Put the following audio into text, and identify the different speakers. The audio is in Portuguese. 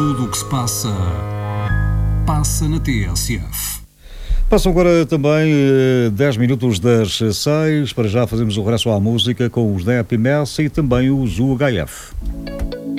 Speaker 1: Tudo o que se passa, passa na TSF.
Speaker 2: Passam agora também 10 minutos das 6. Para já fazemos o regresso à música com os da Happy Mess e também os UHF.